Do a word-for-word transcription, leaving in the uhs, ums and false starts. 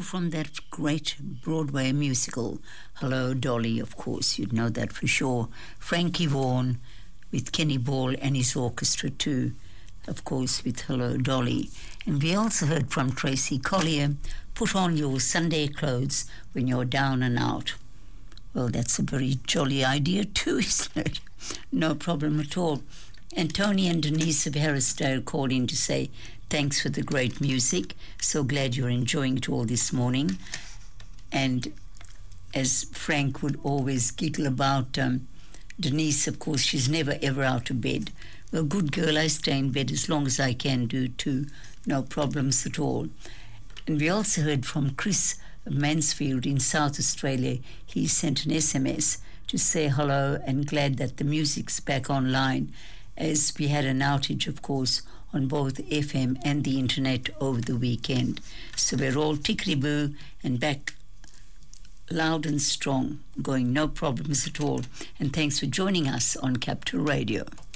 all from that great Broadway musical, Hello, Dolly, of course. You'd know that for sure. Frankie Vaughan with Kenny Ball and his orchestra too, of course, with Hello, Dolly. And we also heard from Tracy Collier, Put On Your Sunday Clothes When You're Down and Out. Well, that's a very jolly idea too, isn't it? No problem at all. And Tony and Denise of Harrisdale called in to say, thanks for the great music. So glad you're enjoying it all this morning. And as Frank would always giggle about um, Denise, of course, she's never ever out of bed. Well, good girl, I stay in bed as long as I can do too. No problems at all. And we also heard from Chris of Mansfield in South Australia. He sent an S M S to say hello and glad that the music's back online, as we had an outage, of course, on both F M and the internet over the weekend. So we're all tickety-boo and back loud and strong, going no problems at all. And thanks for joining us on Capital Radio.